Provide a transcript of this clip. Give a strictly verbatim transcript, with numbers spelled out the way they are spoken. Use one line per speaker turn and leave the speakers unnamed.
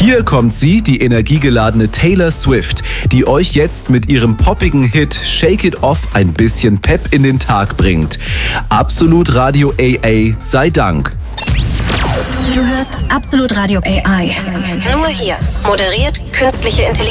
Hier kommt sie, die energiegeladene Taylor Swift, die euch jetzt mit ihrem poppigen Hit Shake It Off ein bisschen Pep in den Tag bringt. Absolut Radio A A sei Dank.
Du hörst Absolut Radio A I.
Nur hier moderiert künstliche Intelligenz.